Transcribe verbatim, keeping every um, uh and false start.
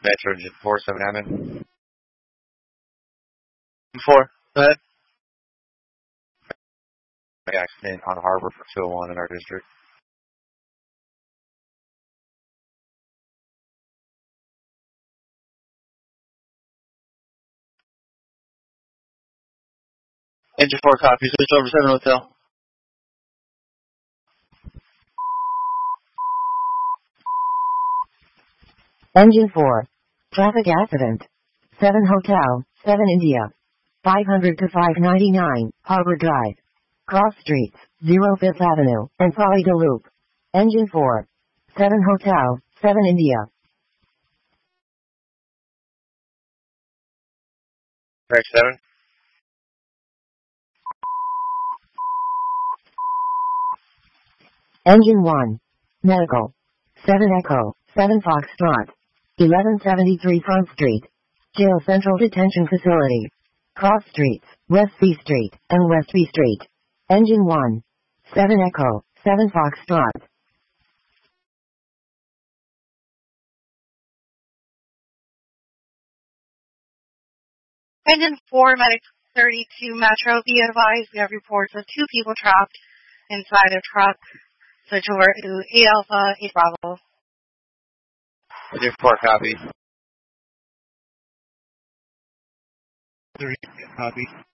Metro four seven Hammond. Four. Go ahead. Accident on Harbor for two oh one in our district. Engine four copy. Switch over seven Hotel. Engine four. Traffic accident. seven Hotel, seven India. five hundred to five ninety-nine, Harbor Drive. Cross streets, zero Fifth Avenue, and Folly de Loop. Engine four. seven Hotel, seven India. Track seven. Engine one. Medical. seven Echo, seven Foxtrot. eleven seventy-three Front Street. Jail Central Detention Facility. Cross streets, West C Street, and West B Street. Engine one. seven Echo, seven Foxtrot. Engine four, Medic thirty-two Metro, be advised we have reports of two people trapped inside a truck. Switch over to eight Alpha, eight Bravo. Engine four copy. Three copy.